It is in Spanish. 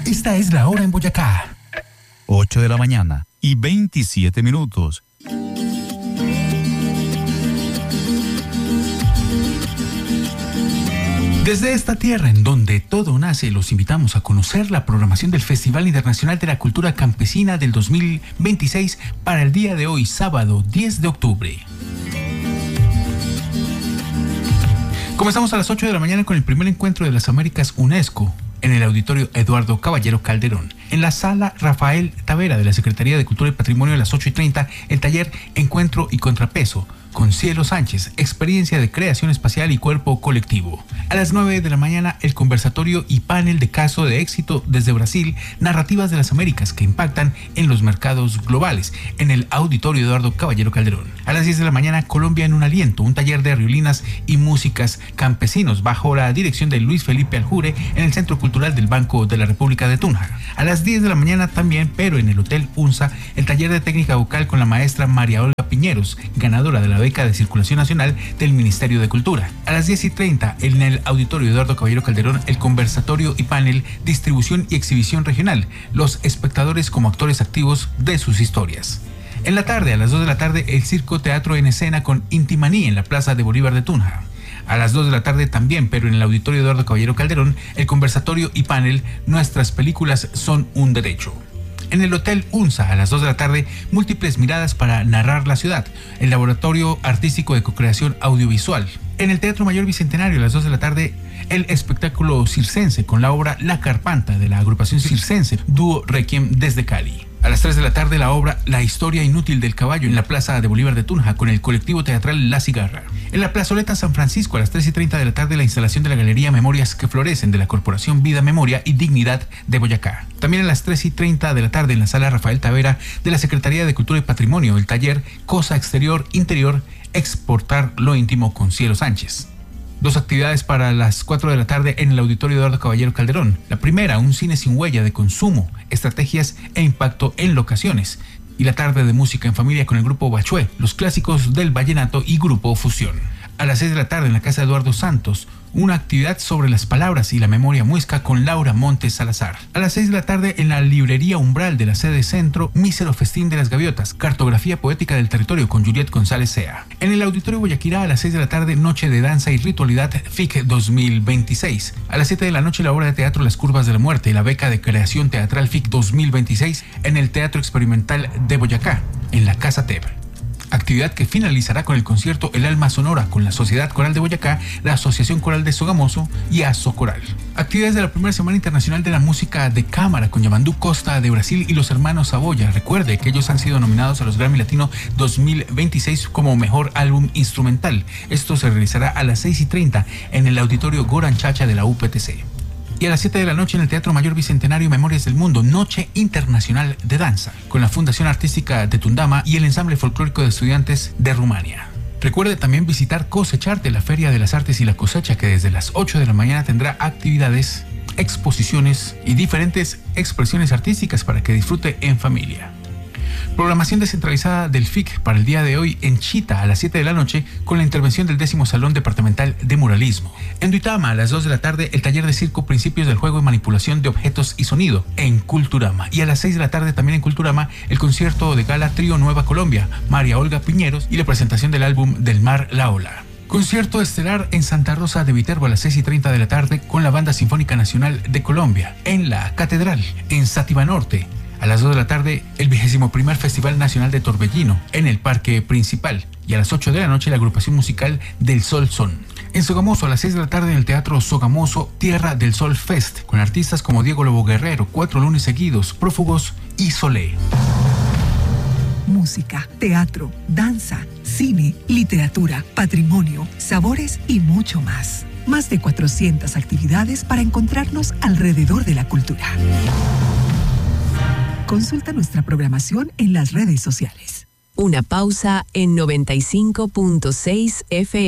Esta es la hora en Boyacá. 8 de la mañana y 27 minutos. Desde esta tierra en donde todo nace, los invitamos a conocer la programación del Festival Internacional de la Cultura Campesina del 2026 para el día de hoy, sábado 10 de octubre. Comenzamos a las 8 de la mañana con el primer encuentro de las Américas UNESCO en el Auditorio Eduardo Caballero Calderón. En la Sala Rafael Tavera de la Secretaría de Cultura y Patrimonio a las 8:30, el taller Encuentro y Contrapeso con Cielo Sánchez, experiencia de creación espacial y cuerpo colectivo. A las 9 de la mañana, el conversatorio y panel de caso de éxito desde Brasil, narrativas de las Américas que impactan en los mercados globales, en el Auditorio Eduardo Caballero Calderón. A las 10 de la mañana, Colombia en un aliento, un taller de riolinas y músicas campesinos bajo la dirección de Luis Felipe Aljure en el Centro Cultural del Banco de la República de Tunja. A las 10 de la mañana también, pero en el Hotel UNSA, el taller de técnica vocal con la maestra María Olga Piñeros, ganadora de la beca de Circulación Nacional del Ministerio de Cultura. A las 10:30, en el Auditorio Eduardo Caballero Calderón, el conversatorio y panel Distribución y Exhibición Regional, los espectadores como actores activos de sus historias. En la tarde, a las 2 de la tarde, el Circo Teatro en Escena con Intimaní en la Plaza de Bolívar de Tunja. A las 2 de la tarde también, pero en el Auditorio Eduardo Caballero Calderón, el conversatorio y panel Nuestras películas son un derecho. En el Hotel UNSA, a las 2 de la tarde, múltiples miradas para narrar la ciudad, el Laboratorio Artístico de Cocreación Audiovisual. En el Teatro Mayor Bicentenario, a las 2 de la tarde, el espectáculo circense con la obra La Carpanta de la agrupación circense Dúo Requiem desde Cali. A las 3 de la tarde, la obra La historia inútil del caballo en la Plaza de Bolívar de Tunja con el colectivo teatral La Cigarra. En la Plazoleta San Francisco, a las 3:30 de la tarde, la instalación de la Galería Memorias que Florecen de la Corporación Vida, Memoria y Dignidad de Boyacá. También a las 3:30 de la tarde, en la Sala Rafael Tavera de la Secretaría de Cultura y Patrimonio, el taller Cosa Exterior Interior, Exportar lo íntimo con Cielo Sánchez. Dos actividades para las 4 de la tarde en el Auditorio Eduardo Caballero Calderón. La primera, un cine sin huella de consumo, estrategias e impacto en locaciones. Y la tarde de música en familia con el grupo Bachué, los clásicos del vallenato y grupo Fusión. A las 6 de la tarde en la Casa Eduardo Santos, una actividad sobre las palabras y la memoria muisca con Laura Montes Salazar. A las 6 de la tarde en la Librería Umbral de la sede Centro, Mísero Festín de las Gaviotas, cartografía poética del territorio con Juliet González Sea. En el Auditorio Guayaquirá, a las 6 de la tarde, Noche de Danza y Ritualidad FIC 2026. A las 7 de la noche, la obra de teatro Las Curvas de la Muerte y la beca de creación teatral FIC 2026 en el Teatro Experimental de Boyacá, en la Casa TEB. Actividad que finalizará con el concierto El Alma Sonora con la Sociedad Coral de Boyacá, la Asociación Coral de Sogamoso y Aso Coral. Actividades de la primera Semana Internacional de la Música de Cámara con Yamandú Costa de Brasil y los hermanos Saboya. Recuerde que ellos han sido nominados a los Grammy Latino 2026 como Mejor Álbum Instrumental. Esto se realizará a las 6:30 en el Auditorio Goran Chacha de la UPTC. Y a las 7 de la noche en el Teatro Mayor Bicentenario Memorias del Mundo, Noche Internacional de Danza, con la Fundación Artística de Tundama y el Ensamble Folclórico de Estudiantes de Rumania. Recuerde también visitar Cosecharte, la Feria de las Artes y la Cosecha, que desde las 8 de la mañana tendrá actividades, exposiciones y diferentes expresiones artísticas para que disfrute en familia. Programación descentralizada del FIC para el día de hoy en Chita a las 7 de la noche con la intervención del 10º Salón Departamental de Muralismo. En Duitama a las 2 de la tarde el taller de circo Principios del Juego y Manipulación de Objetos y Sonido en Culturama. Y a las 6 de la tarde también en Culturama el concierto de gala Trío Nueva Colombia, María Olga Piñeros y la presentación del álbum Del Mar La Ola. Concierto estelar en Santa Rosa de Viterbo a las 6:30 de la tarde con la Banda Sinfónica Nacional de Colombia en la Catedral en Sátiva Norte. A las 2 de la tarde, el 21º Festival Nacional de Torbellino en el Parque Principal. Y a las 8 de la noche, la agrupación musical Del Sol Son. En Sogamoso, a las 6 de la tarde, en el Teatro Sogamoso, Tierra del Sol Fest, con artistas como Diego Lobo Guerrero, 4 lunes seguidos, Prófugos y Solé. Música, teatro, danza, cine, literatura, patrimonio, sabores y mucho más. Más de 400 actividades para encontrarnos alrededor de la cultura. Consulta nuestra programación en las redes sociales. Una pausa en 95.6 FM.